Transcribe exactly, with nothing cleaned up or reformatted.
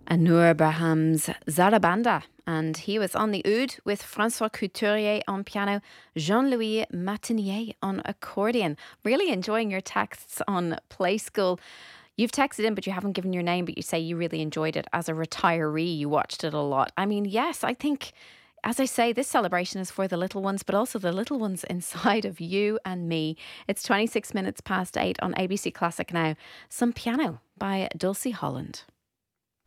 Anur Braham's Zarabanda, and he was on the oud with Francois Couturier on piano, Jean-Louis Martinier on accordion. Really enjoying your texts on Play School. You've texted in, but you haven't given your name, but you say you really enjoyed it as a retiree. You watched it a lot. I mean, yes, I think, as I say, this celebration is for the little ones, but also the little ones inside of you and me. It's twenty-six minutes past eight on A B C Classic now. Some piano by Dulcie Holland.